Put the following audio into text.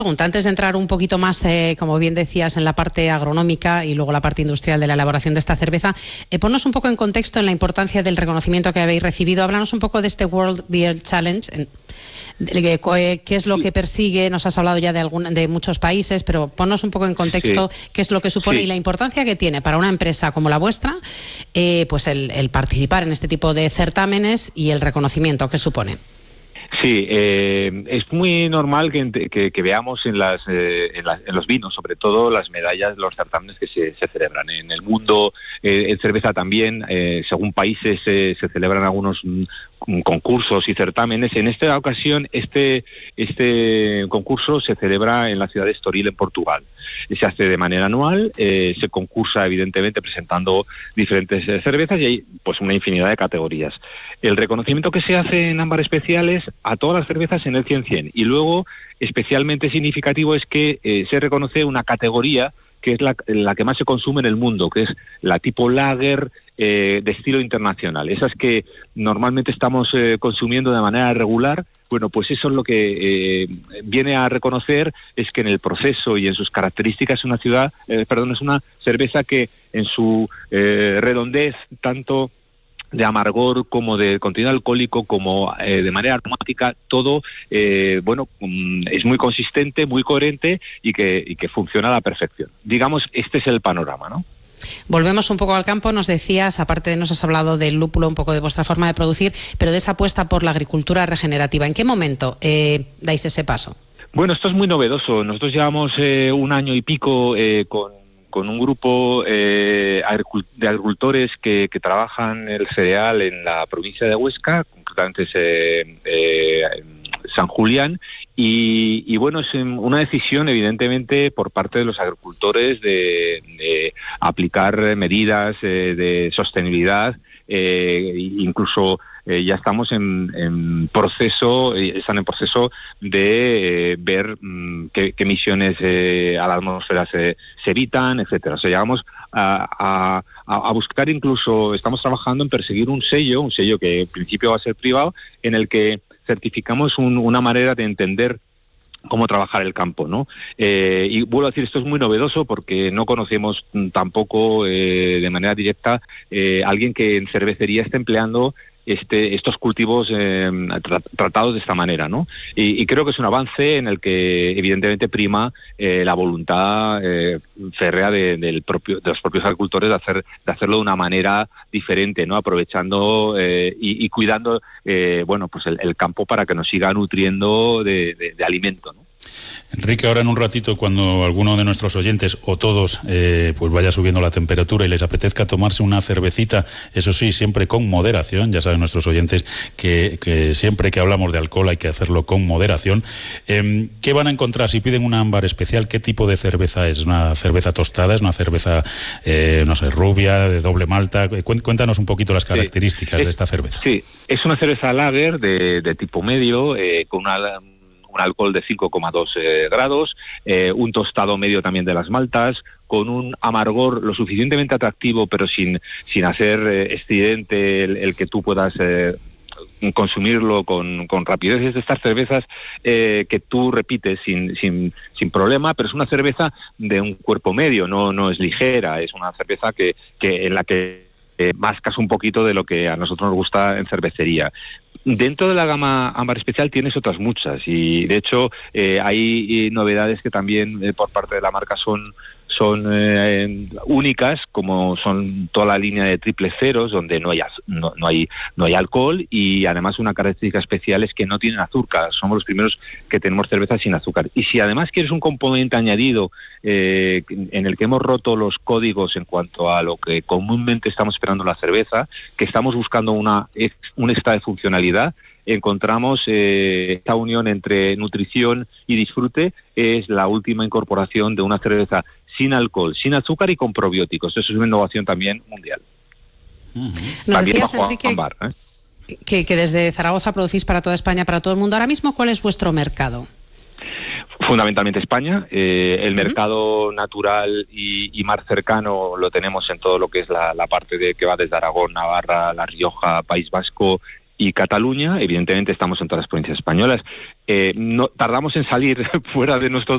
pregunta, antes de entrar un poquito más, como bien decías, en la parte agronómica y luego la parte industrial de la elaboración de esta cerveza, ponnos un poco en contexto en la importancia del reconocimiento que habéis recibido. Háblanos un poco de este World Beer Challenge, qué es lo que persigue. Nos has hablado ya de muchos países, pero ponnos un poco en contexto qué es lo que supone y la importancia que tiene para una empresa como la vuestra, pues el participar en este tipo de certámenes y el reconocimiento que supone. Sí, es muy normal que veamos en los vinos, sobre todo, las medallas de los certámenes que se celebran. En el mundo, en cerveza también, según países, se celebran algunos concursos y certámenes. En esta ocasión, este concurso se celebra en la ciudad de Estoril, en Portugal. Se hace de manera anual, se concursa evidentemente presentando diferentes cervezas y hay pues una infinidad de categorías. El reconocimiento que se hace en Ámbar Especial es a todas las cervezas en el 100-100 y luego especialmente significativo es que se reconoce una categoría que es la que más se consume en el mundo, que es la tipo lager de estilo internacional. Esas que normalmente estamos consumiendo de manera regular. Bueno, pues eso es lo que viene a reconocer, es que en el proceso y en sus características es una cerveza que en su redondez, tanto de amargor como de contenido alcohólico como de manera aromática, todo es muy consistente, muy coherente y que funciona a la perfección. Digamos, este es el panorama, ¿no? Volvemos un poco al campo, nos decías, aparte nos has hablado del lúpulo, un poco de vuestra forma de producir, pero de esa apuesta por la agricultura regenerativa. ¿En qué momento dais ese paso? Bueno, esto es muy novedoso. Nosotros llevamos un año y pico con un grupo de agricultores que trabajan el cereal en la provincia de Huesca, concretamente es San Julián, y bueno, es una decisión evidentemente por parte de los agricultores de aplicar medidas de sostenibilidad, incluso ya estamos están en proceso de ver qué emisiones a la atmósfera se evitan, etcétera. O sea, llegamos a buscar, incluso estamos trabajando en perseguir un sello que en principio va a ser privado, en el que certificamos una manera de entender cómo trabajar el campo, ¿no? Y vuelvo a decir, esto es muy novedoso porque no conocemos tampoco de manera directa alguien que en cervecería esté empleando estos cultivos tratados de esta manera, ¿no? Y creo que es un avance en el que evidentemente prima la voluntad férrea de los propios agricultores de hacerlo de una manera diferente, ¿no? Aprovechando y cuidando pues el campo para que nos siga nutriendo de alimento, ¿no? Enrique, ahora en un ratito, cuando alguno de nuestros oyentes o todos pues vaya subiendo la temperatura y les apetezca tomarse una cervecita, eso sí, siempre con moderación, ya saben nuestros oyentes que siempre que hablamos de alcohol hay que hacerlo con moderación. ¿Qué van a encontrar si piden una ámbar especial? ¿Qué tipo de cerveza es? ¿Una cerveza tostada? ¿Es una cerveza, rubia, de doble malta? Cuéntanos un poquito las características de esta cerveza. Sí, es una cerveza lager de tipo medio, con un alcohol de 5,2 grados, un tostado medio también de las maltas, con un amargor lo suficientemente atractivo, pero sin hacer estridente el que tú puedas consumirlo con rapidez. Es de estas cervezas que tú repites sin problema, pero es una cerveza de un cuerpo medio, no es ligera, es una cerveza que en la que mascas un poquito de lo que a nosotros nos gusta en cervecería. Dentro de la gama ámbar especial tienes otras muchas y de hecho hay novedades que también por parte de la marca son únicas, como son toda la línea de triple ceros, donde no hay alcohol, y además una característica especial es que no tienen azúcar. Somos los primeros que tenemos cervezas sin azúcar. Y si además quieres un componente añadido en el que hemos roto los códigos en cuanto a lo que comúnmente estamos esperando en la cerveza, que estamos buscando un extra de funcionalidad, encontramos esta unión entre nutrición y disfrute. Es la última incorporación de una cerveza sin alcohol, sin azúcar y con probióticos. Eso es una innovación también mundial. Nos también decías, bajo Enrique, ámbar, que desde Zaragoza producís para toda España, para todo el mundo. Ahora mismo, ¿cuál es vuestro mercado? Fundamentalmente España. El mercado natural y más cercano lo tenemos en todo lo que es la parte que va desde Aragón, Navarra, La Rioja, País Vasco y Cataluña. Evidentemente estamos en todas las provincias españolas. No tardamos en salir fuera de nuestro